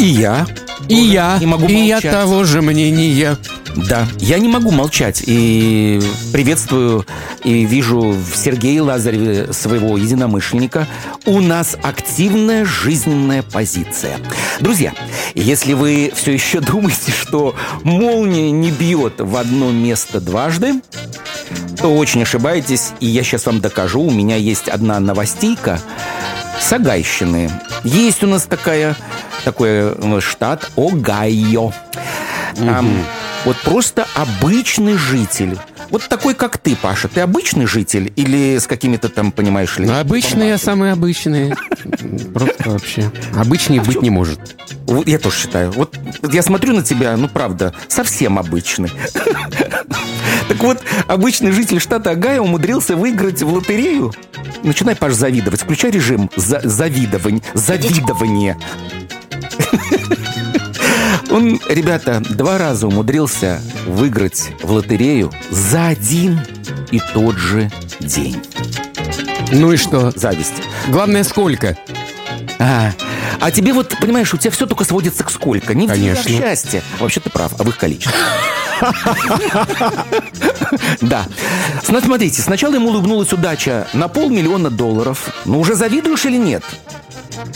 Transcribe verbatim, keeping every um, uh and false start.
я. И я. Не могу и молчать. я того же мнения. Да, я не могу молчать. И приветствую и вижу в Сергее Лазареве своего единомышленника. У нас активная жизненная позиция. Друзья, если вы все еще думаете, что молния не бьет в одно место дважды, то очень ошибаетесь. И я сейчас вам докажу. У меня есть одна новостейка с Огайщины. Есть у нас такая, такой штат Огайо. Угу. Там вот просто обычный житель. Вот такой, как ты, Паша. Ты обычный житель или с какими-то там, понимаешь ли... Обычный, я самый обычный. Просто вообще. Обычнее быть не может. Вот я тоже считаю. Вот я смотрю на тебя, ну, правда, совсем обычный. Так вот, обычный житель штата Огайо умудрился выиграть в лотерею. Начинай, Паш, завидовать. Включай режим завидования. Завидование. Он, ребята, два раза умудрился выиграть в лотерею за один и тот же день. Ну и что? Зависть. Главное, сколько? А, а тебе вот, понимаешь, у тебя все только сводится к сколько. Не в деньгах счастье. Вообще ты прав, а в их количестве. Да. Смотрите, сначала ему улыбнулась удача на полмиллиона долларов. Ну, уже завидуешь или нет?